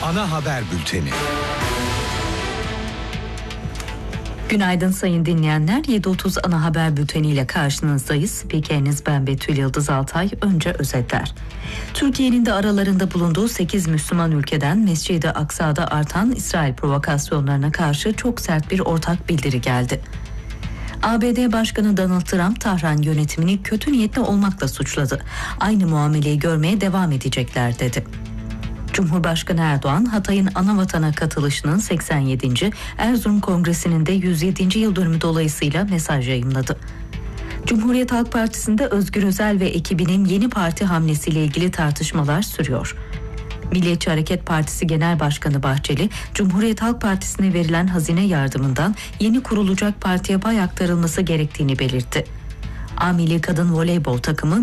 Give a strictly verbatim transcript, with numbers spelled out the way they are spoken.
ana haber bülteni. Günaydın sayın dinleyenler. yedi otuz ana haber bülteniyle karşınızdayız. Spikeriniz ben Betül Yıldız Altay. Önce özetler. Türkiye'nin de aralarında bulunduğu sekiz Müslüman ülkeden Mescid-i Aksa'da artan İsrail provokasyonlarına karşı çok sert bir ortak bildiri geldi. A B D Başkanı Donald Trump, Tahran yönetimini kötü niyetli olmakla suçladı. Aynı muameleyi görmeye devam edecekler dedi. Cumhurbaşkanı Erdoğan, Hatay'ın Anavatan'a katılışının seksen yedinci Erzurum Kongresi'nin de yüz yedinci yıl dönümü dolayısıyla mesaj yayımladı. Cumhuriyet Halk Partisi'nde Özgür Özel ve ekibinin yeni parti hamlesiyle ilgili tartışmalar sürüyor. Milliyetçi Hareket Partisi Genel Başkanı Bahçeli, Cumhuriyet Halk Partisi'ne verilen hazine yardımından yeni kurulacak partiye pay aktarılması gerektiğini belirtti. A Milli Kadın Voleybol takımı